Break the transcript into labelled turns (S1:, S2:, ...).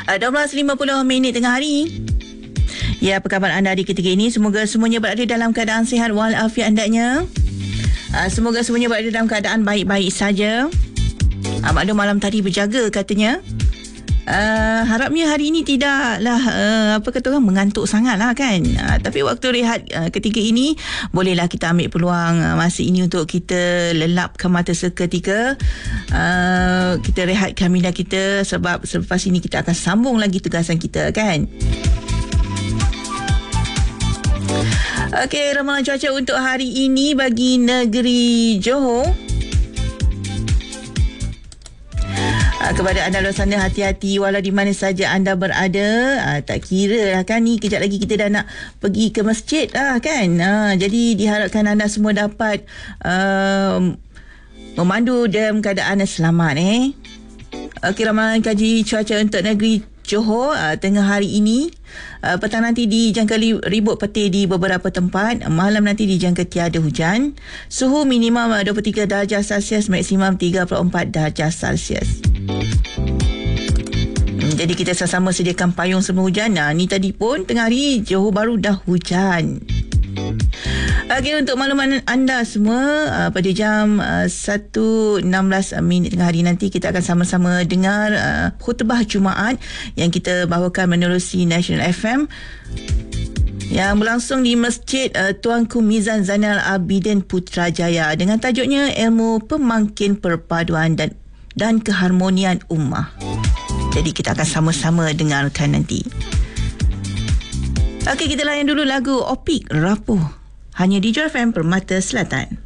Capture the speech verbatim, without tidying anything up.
S1: Uh, dua belas lima puluh minit tengah hari. Ya, apa khabar anda di ketika ini? Semoga semuanya berada dalam keadaan sihat walafiat hendaknya. Uh, semoga semuanya berada dalam keadaan baik-baik saja. Uh, maklum malam tadi berjaga katanya. Uh, harapnya hari ini tidaklah uh, apa kata orang mengantuk sangat lah kan. Uh, tapi waktu rehat uh, ketika ini bolehlah kita ambil peluang uh, masa ini untuk kita lelapkan mata seketika. Uh, kita rehatkan minda kita sebab selepas ini kita akan sambung lagi tugasan kita kan. Okey, ramalan cuaca untuk hari ini bagi negeri Johor. Kepada anda luar sana, hati-hati walau di mana saja anda berada. Aa, tak kira lah kan, ni kejap lagi kita dah nak pergi ke masjid lah kan. Aa, jadi diharapkan anda semua dapat uh, memandu dalam keadaan selamat eh. Okey, ramalan kaji cuaca untuk negeri Johor uh, tengah hari ini. Uh, petang nanti dijangka ribut petir di beberapa tempat. Malam nanti dijangka tiada hujan. Suhu minimum uh, dua puluh tiga darjah Celsius, maksimum tiga puluh empat darjah Celsius. Hmm, jadi kita sama-sama sediakan payung sebelum hujan. Nah, ni tadi pun tengah hari Johor baru dah hujan. Okey, untuk makluman anda semua, uh, pada jam uh, satu enam belas minit tengah hari nanti kita akan sama-sama dengar uh, khutbah Jumaat yang kita bawakan menerusi National F M yang berlangsung di Masjid uh, Tuanku Mizan Zainal Abidin Putrajaya dengan tajuknya Ilmu Pemangkin Perpaduan dan dan Keharmonian Ummah. Jadi kita akan sama-sama dengarkan nanti. Okey, kita layan dulu lagu Opik Rapuh hanya di J F M Permata Selatan.